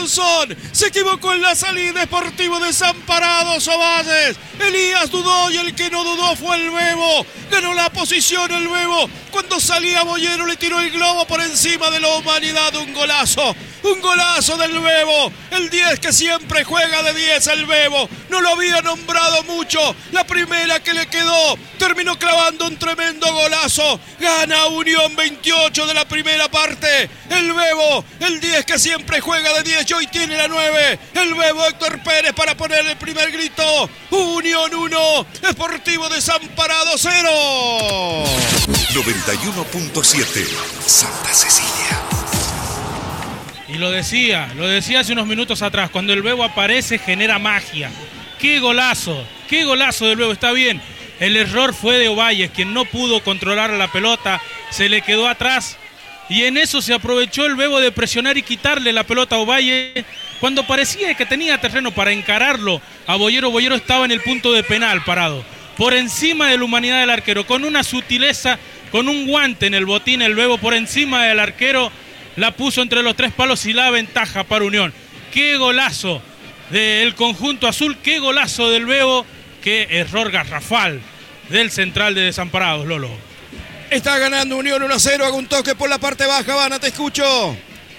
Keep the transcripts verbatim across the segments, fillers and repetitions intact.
Monzón. Se equivocó en la salida. Sportivo Desamparados Ovalles. Elías dudó y el que no dudó fue el Bebo. Ganó la posición el Bebo. Cuando salía Boyero le tiró el globo por encima de la humanidad. Un golazo. Un golazo del Bebo. El diez que siempre juega de diez el Bebo. No lo había nombrado mucho. La primera que le quedó. Terminó clavando un tremendo golazo. Gana Unión veintiocho de la primera parte. El Bebo. El diez que siempre juega de diez y hoy tiene la nueve. El Bebo Héctor Pérez para poner el primer grito. Unión uno. Sportivo Desamparado cero. noventa y uno punto siete Santa Cecilia. Y lo decía, lo decía hace unos minutos atrás, cuando el Bebo aparece genera magia. ¡Qué golazo! ¡Qué golazo del Bebo! Está bien, el error fue de Ovalles, quien no pudo controlar la pelota, se le quedó atrás. Y en eso se aprovechó el Bebo de presionar y quitarle la pelota a Ovalles. Cuando parecía que tenía terreno para encararlo a Boyero, Boyero estaba en el punto de penal parado. Por encima de la humanidad del arquero, con una sutileza, con un guante en el botín, el Bebo por encima del arquero la puso entre los tres palos y la ventaja para Unión. ¡Qué golazo del conjunto azul! ¡Qué golazo del Bebo! ¡Qué error garrafal del central de Desamparados, Lolo! Está ganando Unión uno a cero. Hago un toque por la parte baja. Habana, te escucho.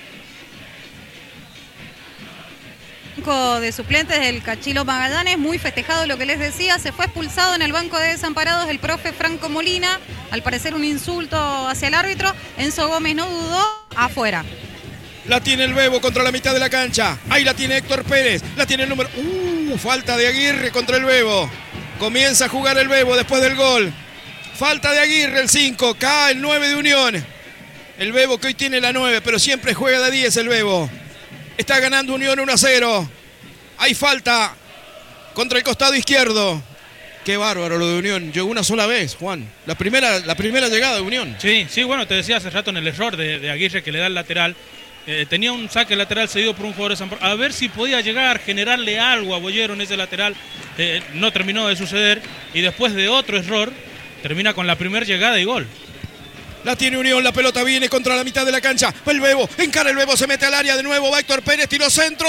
Banco de suplentes del Cachilo Magallanes, muy festejado lo que les decía, se fue expulsado en el banco de Desamparados el profe Franco Molina, al parecer un insulto hacia el árbitro. Enzo Gómez no dudó, afuera. La tiene el Bebo contra la mitad de la cancha, ahí la tiene Héctor Pérez, la tiene el número... Uh, falta de Aguirre contra el Bebo. Comienza a jugar el Bebo después del gol. Falta de Aguirre, el cinco, cae el nueve de Unión. El Bebo que hoy tiene la nueve, pero siempre juega de diez el Bebo. Está ganando Unión uno a cero. Hay falta contra el costado izquierdo. Qué bárbaro lo de Unión. Llegó una sola vez, Juan. La primera, la primera llegada de Unión. Sí, sí, bueno, te decía hace rato en el error de, de Aguirre que le da el lateral. Eh, tenía un saque lateral cedido por un jugador de San Pablo. A ver si podía llegar, generarle algo a Boyero en ese lateral. Eh, no terminó de suceder. Y después de otro error, termina con la primera llegada y gol. La tiene Unión, la pelota viene contra la mitad de la cancha. El Bebo, encara el Bebo, se mete al área de nuevo. Va Héctor Pérez, tiró centro.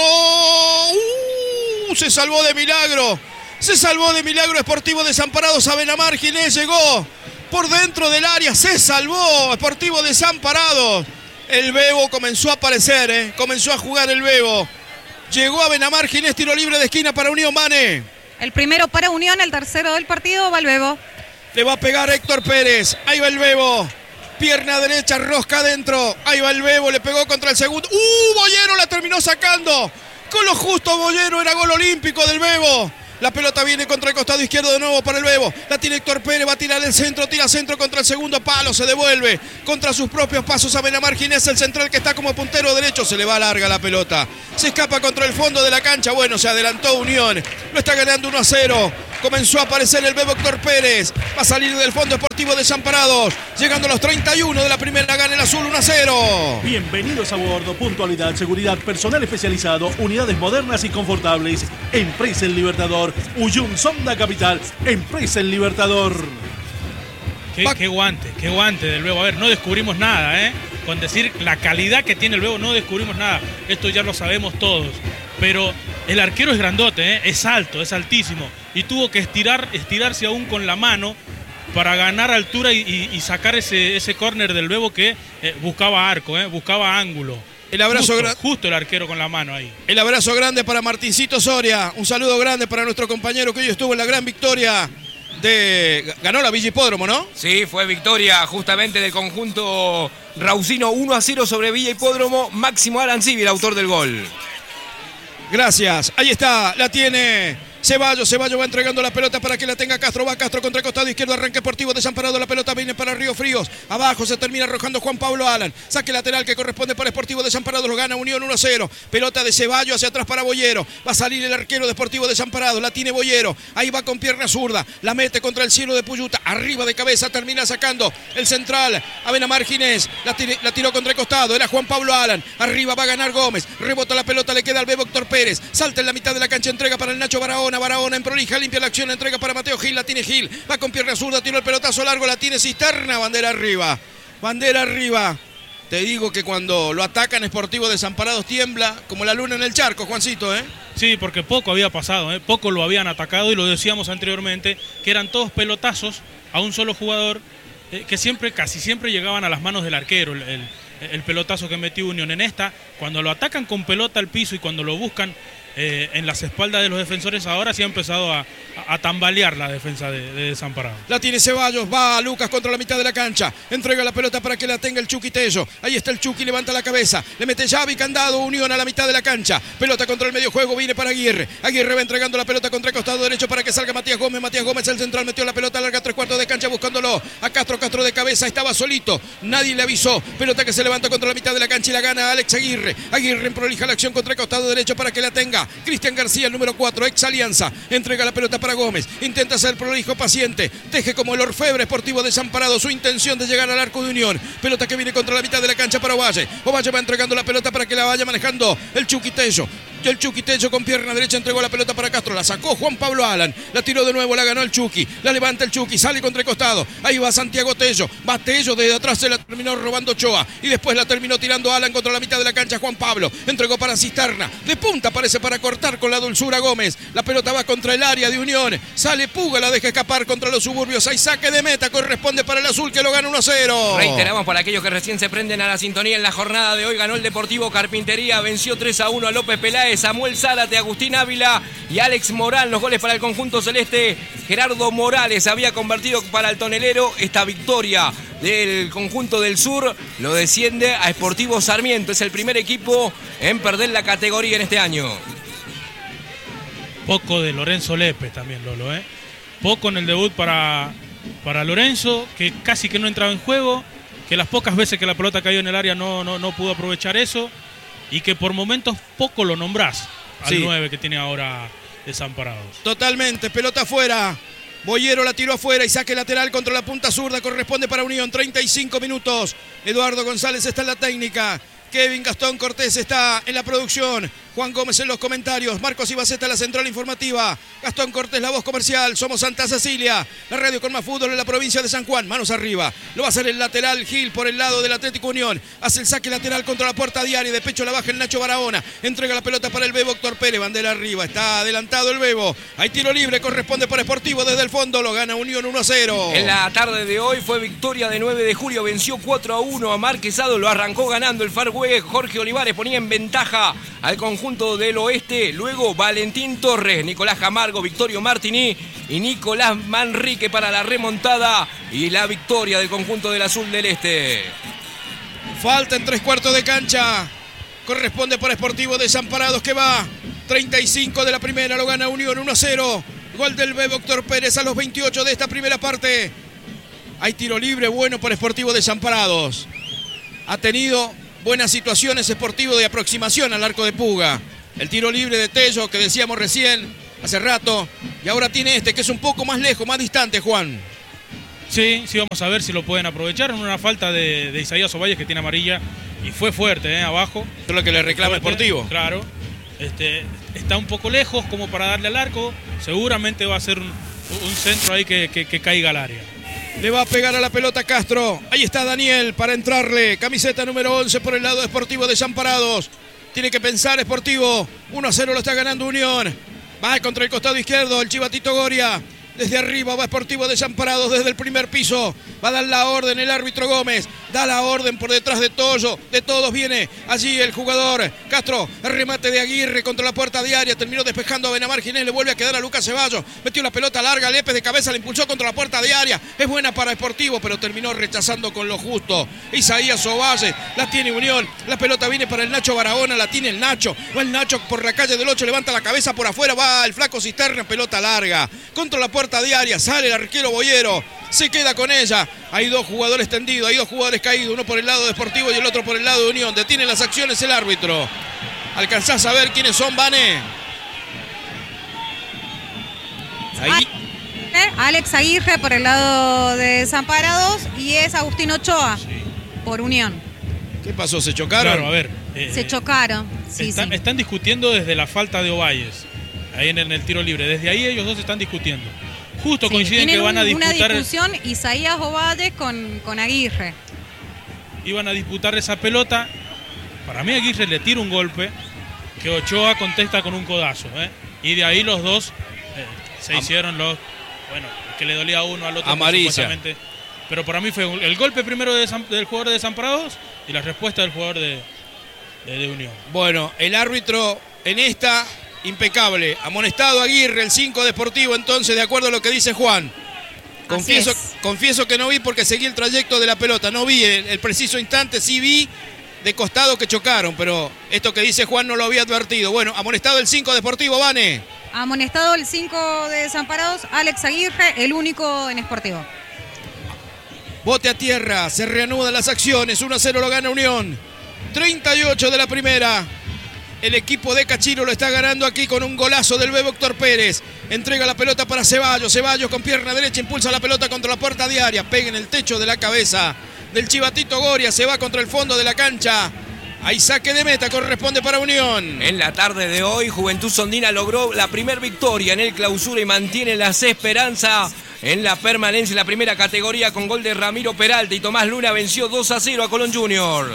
Uh, se salvó de milagro. Se salvó de milagro Sportivo Desamparados. A Benamar Ginés llegó por dentro del área. Se salvó Sportivo Desamparados. El Bebo comenzó a aparecer, ¿eh? Comenzó a jugar el Bebo. Llegó a Benamar Ginés, tiro libre de esquina para Unión, Mane. El primero para Unión, el tercero del partido va el Bebo. Le va a pegar Héctor Pérez. Ahí va el Bebo. Pierna derecha, rosca adentro. Ahí va el Bebo, le pegó contra el segundo. ¡Uh! Boyero la terminó sacando. Con lo justo Boyero, era gol olímpico del Bebo. La pelota viene contra el costado izquierdo de nuevo para el Bebo. La tiene Héctor Pérez, va a tirar el centro, tira centro contra el segundo palo, se devuelve contra sus propios pasos a Benamar Ginés, el central que está como puntero derecho, se le va larga la pelota. Se escapa contra el fondo de la cancha, bueno, se adelantó Unión, lo está ganando uno a cero. Comenzó a aparecer el Bebo Héctor Pérez, va a salir del Fondo Sportivo Desamparados, llegando a los treinta y uno de la primera, gana el azul uno a cero. Bienvenidos a bordo, puntualidad, seguridad, personal especializado, unidades modernas y confortables. Empresa El Libertador, Uyun Sonda Capital, Empresa El Libertador. Qué, qué guante, qué guante del Bebo. A ver, no descubrimos nada, ¿eh? Con decir la calidad que tiene el Bebo no descubrimos nada. Esto ya lo sabemos todos. Pero el arquero es grandote, ¿eh? Es alto, es altísimo. Y tuvo que estirar, estirarse aún con la mano para ganar altura y, y, y sacar ese, ese córner del Bebo que eh, buscaba arco, ¿eh? Buscaba ángulo. El abrazo justo, grande. Justo el arquero con la mano ahí. El abrazo grande para Martincito Soria. Un saludo grande para nuestro compañero que hoy estuvo en la gran victoria de... Ganó la Villa Hipódromo, ¿no? Sí, fue victoria justamente del conjunto raucino uno a cero sobre Villa Hipódromo. Máximo Arancibia, el autor del gol. Gracias. Ahí está. La tiene... Ceballos, Ceballos va entregando la pelota para que la tenga Castro, va Castro contra el costado izquierdo, arranque Sportivo Desamparado, la pelota viene para Río Fríos, abajo se termina arrojando Juan Pablo Alan, saque lateral que corresponde para Sportivo Desamparado, lo gana Unión uno a cero, pelota de Ceballos hacia atrás para Boyero, va a salir el arquero de Sportivo Desamparado, la tiene Boyero, ahí va con pierna zurda, la mete contra el cielo de Puyuta, arriba de cabeza termina sacando el central, a Benamar Ginés, la, la tiró contra el costado, era Juan Pablo Alan, arriba va a ganar Gómez, rebota la pelota, le queda al Bebo Héctor Pérez, salta en la mitad de la cancha, entrega para el Nacho Barahona, Barahona en prolija, limpia la acción, entrega para Mateo Gil, la tiene Gil, va con pierna zurda, tira el pelotazo largo, la tiene Cisterna, bandera arriba, bandera arriba, Te digo que cuando lo atacan Sportivo Desamparados tiembla como la luna en el charco, Juancito, ¿eh? Sí, porque poco había pasado, ¿eh? Poco lo habían atacado y lo decíamos anteriormente, que eran todos pelotazos a un solo jugador, eh, que siempre, casi siempre llegaban a las manos del arquero, el, el, el pelotazo que metió Unión. En esta, cuando lo atacan con pelota al piso y cuando lo buscan eh, en las espaldas de los defensores, ahora sí ha empezado a, a, a tambalear la defensa de, de Desamparados. La tiene Ceballos, va a Lucas contra la mitad de la cancha, entrega la pelota para que la tenga el Chucky Tello. Ahí está el Chucky, levanta la cabeza, le mete llave y candado, Unión a la mitad de la cancha, pelota contra el medio juego, viene para Aguirre, Aguirre va entregando la pelota contra el costado derecho para que salga Matías Gómez, Matías Gómez el central, metió la pelota larga, tres cuartos de cancha buscándolo a Castro, Castro de cabeza, estaba solito, nadie le avisó, pelota que se levanta contra la mitad de la cancha y la gana Alex Aguirre, Aguirre en prolija la acción contra el costado derecho para que la tenga Cristian García, el número cuatro, ex Alianza, entrega la pelota para Gómez, intenta ser prolijo, paciente, teje como el orfebre Sportivo Desamparado su intención de llegar al arco de Unión, pelota que viene contra la mitad de la cancha para Ovalle, Ovalle va entregando la pelota para que la vaya manejando el Chucky Tello. El Chucky Tello con pierna derecha entregó la pelota para Castro, la sacó Juan Pablo Alan, la tiró de nuevo, la ganó el Chucky, la levanta el Chucky, sale contra el costado, ahí va Santiago Tello, va Tello, desde atrás se la terminó robando Ochoa y después la terminó tirando Alan contra la mitad de la cancha. Juan Pablo entregó para Cisterna, de punta parece para cortar con la dulzura Gómez, la pelota va contra el área de Unión, sale Puga, la deja escapar contra los Suburbios, hay saque de meta, corresponde para el azul que lo gana uno a cero. Reiteramos para aquellos que recién se prenden a la sintonía, en la jornada de hoy ganó el Deportivo Carpintería, venció tres a uno a López Peláez, Samuel Zárate, Agustín Ávila y Alex Morán, los goles para el conjunto celeste. Gerardo Morales había convertido para el tonelero. Esta victoria del conjunto del sur lo desciende a Sportivo Sarmiento, es el primer equipo en perder la categoría en este año. Poco de Lorenzo Lépez también, Lolo, ¿eh? Poco en el debut para, para Lorenzo, que casi que no entraba en juego, que las pocas veces que la pelota cayó en el área no, no, no pudo aprovechar eso, y que por momentos poco lo nombrás al sí. nueve que tiene ahora Desamparados. Totalmente, pelota afuera. Boyero la tiró afuera y saque lateral contra la punta zurda, corresponde para Unión, treinta y cinco minutos. Eduardo González está en la técnica. Kevin Gastón Cortés está en la producción. Juan Gómez en los comentarios. Marcos Ibaceta en la central informativa. Gastón Cortés, la voz comercial. Somos Santa Cecilia, la radio con más fútbol en la provincia de San Juan. Manos arriba. Lo va a hacer el lateral Gil por el lado del Atlético Unión. Hace el saque lateral contra la puerta diaria. De pecho la baja el Nacho Barahona. Entrega la pelota para el Bebo Héctor Pérez. Bandera arriba. Está adelantado el Bebo. Hay tiro libre. Corresponde para Sportivo desde el fondo. Lo gana Unión uno a cero. En la tarde de hoy fue victoria de nueve de julio. Venció cuatro a uno a Marquesado. Lo arrancó ganando el Farway. Jorge Olivares ponía en ventaja al conjunto del oeste. Luego Valentín Torres, Nicolás Camargo, Victorio Martini y Nicolás Manrique para la remontada y la victoria del conjunto del azul del este. Falta en tres cuartos de cancha. Corresponde para Sportivo Desamparados que va. treinta y cinco de la primera, lo gana Unión uno a cero. Gol del Bebo Héctor Pérez a los veintiocho de esta primera parte. Hay tiro libre bueno para Sportivo Desamparados. Ha tenido buenas situaciones Sportivo de aproximación al arco de Puga. El tiro libre de Tello que decíamos recién, hace rato. Y ahora tiene este que es un poco más lejos, más distante, Juan. Sí, sí, vamos a ver si lo pueden aprovechar. En una falta de, de Isaías Ovalles que tiene amarilla. Y fue fuerte, ¿eh? Abajo. Eso es lo que le reclama Sportivo. Claro. Este, está un poco lejos como para darle al arco. Seguramente va a ser un, un centro ahí que, que, que caiga al área. Le va a pegar a la pelota Castro. Ahí está Daniel para entrarle. Camiseta número once por el lado de Sportivo Desamparados. Tiene que pensar Sportivo. uno a cero lo está ganando Unión. Va contra el costado izquierdo el Chivatito Goria. Desde arriba va Sportivo Desamparados desde el primer piso. Va a dar la orden el árbitro Gómez. Da la orden por detrás de todos. De todos viene allí el jugador Castro. El remate de Aguirre contra la puerta diaria. Terminó despejando a Benamar Ginés. Le vuelve a quedar a Lucas Ceballos. Metió la pelota larga. Lépez de cabeza la impulsó contra la puerta diaria. Es buena para Sportivo, pero terminó rechazando con lo justo. Isaías Ovalle. La tiene Unión. La pelota viene para el Nacho Barahona. La tiene el Nacho. Va el Nacho por la calle del ocho. Levanta la cabeza por afuera. Va el flaco Cisterna. Pelota larga. Contra la puerta diaria, sale el arquero Boyero, se queda con ella. Hay dos jugadores tendidos, hay dos jugadores caídos, uno por el lado de Sportivo y el otro por el lado de Unión. Detiene las acciones el árbitro. ¿Alcanzás a ver quiénes son, Vane? Ahí. Alex Aguirre por el lado de Desamparados y es Agustín Ochoa Sí. por Unión. ¿Qué pasó? ¿Se chocaron? Claro, a ver. eh, Se chocaron. Sí, están, sí. están discutiendo desde la falta de Ovalles. Ahí en el, en el tiro libre. Desde ahí ellos dos están discutiendo. Justo Sí, coinciden que tienen van a un- disputar. una discusión Isaías Ovalle con, con Aguirre. iban a disputar esa pelota. Para mí Aguirre le tira un golpe que Ochoa contesta con un codazo, ¿eh? Y de ahí los dos eh, se Am hicieron los, bueno, que le dolía a uno al otro amarilla. Pero para mí fue el golpe primero de San, del jugador de Desamparados y la respuesta del jugador de, de, de Unión. Bueno, el árbitro en esta, impecable. Amonestado Aguirre, el cinco de Sportivo, entonces, de acuerdo a lo que dice Juan. Confieso, confieso que no vi porque seguí el trayecto de la pelota. No vi el, el preciso instante, sí vi de costado que chocaron, pero esto que dice Juan no lo había advertido. Bueno, amonestado el cinco de Sportivo, Vane. Amonestado el cinco de Desamparados, Alex Aguirre, el único en Sportivo. Bote a tierra, se reanudan las acciones, uno a cero lo gana Unión. treinta y ocho de la primera. El equipo de Cachilo lo está ganando aquí con un golazo del Bebo Héctor Pérez. Entrega la pelota para Ceballos. Ceballos con pierna derecha impulsa la pelota contra la puerta diaria. Pega en el techo de la cabeza del Chivatito Goria. Se va contra el fondo de la cancha. Hay saque de meta, corresponde para Unión. En la tarde de hoy, Juventud Sondina logró la primera victoria en el clausura y mantiene las esperanzas en la permanencia en la primera categoría con gol de Ramiro Peralta y Tomás Luna venció dos a cero a Colón Juniors.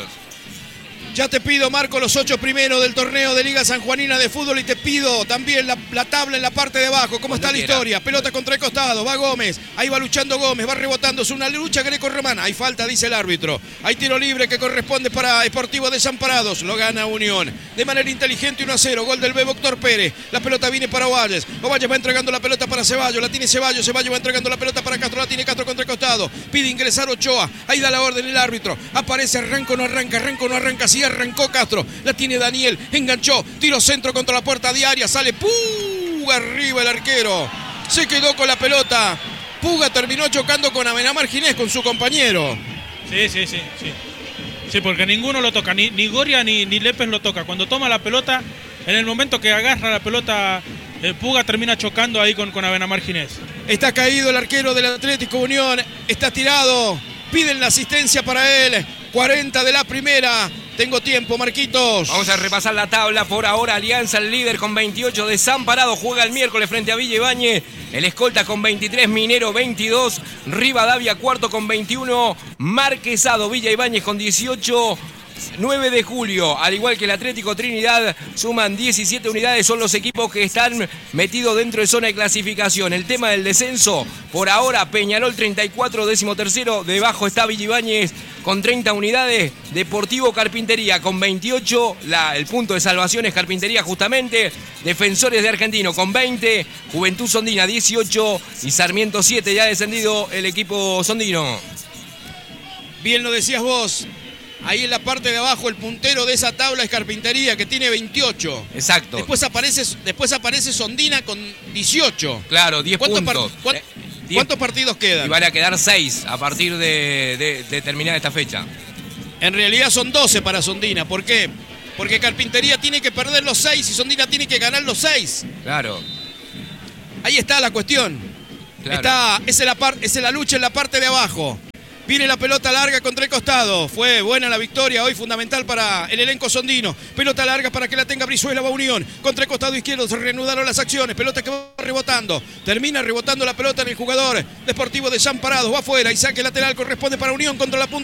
Ya te pido, Marco, los ocho primeros del torneo de Liga Sanjuanina de Fútbol y te pido también la, la tabla en la parte de abajo. ¿Cómo está la historia? Pelota contra el costado, va Gómez, ahí va luchando Gómez, va rebotando, es una lucha greco-romana. Hay falta, dice el árbitro. Hay tiro libre que corresponde para Sportivo Desamparados. Lo gana Unión. De manera inteligente, uno a cero. Gol del Bebo Héctor Pérez. La pelota viene para Ovalles. Ovalles va entregando la pelota para Ceballos. La tiene Ceballos. Ceballos va entregando la pelota para Castro. La tiene Castro contra el costado. Pide ingresar Ochoa. Ahí da la orden el árbitro. Aparece, arranca o no arranca, arranca o no arranca. Sí arrancó Castro. La tiene Daniel. Enganchó. Tiro centro contra la puerta diaria. Sale Puga arriba el arquero. Se quedó con la pelota. Puga terminó chocando con Amenamar Ginés, con su compañero. Sí, sí, sí, sí. Sí, porque ninguno lo toca, ni, ni Goria ni, ni Lépez lo toca. Cuando toma la pelota, en el momento que agarra la pelota, eh, Puga termina chocando ahí con, con Amenamar Ginés. Está caído el arquero del Atlético Unión, está tirado, piden la asistencia para él. cuarenta de la primera. Tengo tiempo, Marquitos. Vamos a repasar la tabla. Por ahora, Alianza, el líder con veintiocho. Desamparado juega el miércoles frente a Villa Ibáñez. El escolta con veintitrés, Minero veintidós. Rivadavia cuarto con veintiuno. Marquesado, Villa Ibáñez con dieciocho. nueve de julio, al igual que el Atlético Trinidad, suman diecisiete unidades. Son los equipos que están metidos dentro de zona de clasificación. El tema del descenso, por ahora Peñarol treinta y cuatro, décimo tercero. Debajo está Villa Ibáñez con treinta unidades. Deportivo Carpintería con veintiocho. La, el punto de salvación es Carpintería justamente. Defensores de Argentino con veinte. Juventud Sondina dieciocho. Y Sarmiento siete. Ya ha descendido el equipo sondino. Bien lo decías vos. Ahí en la parte de abajo el puntero de esa tabla es Carpintería, que tiene veintiocho. Exacto. Después aparece, después aparece Sondina con dieciocho. Claro, diez ¿Cuántos puntos. Par ¿cuántos, eh, ¿Cuántos partidos quedan? Y van a quedar seis a partir de, de, de terminar esta fecha. En realidad son doce para Sondina. ¿Por qué? Porque Carpintería tiene que perder los seis y Sondina tiene que ganar los seis. Claro. Ahí está la cuestión. Claro. Está, esa es la, par, esa es la lucha en la parte de abajo. Viene la pelota larga contra el costado. Fue buena la victoria hoy, fundamental para el elenco sondino. Pelota larga para que la tenga Brizuela, va Unión. Contra el costado izquierdo se reanudaron las acciones. Pelota que va rebotando. Termina rebotando la pelota en el jugador Deportivo Desamparados. Va afuera y saque lateral corresponde para Unión contra la punta.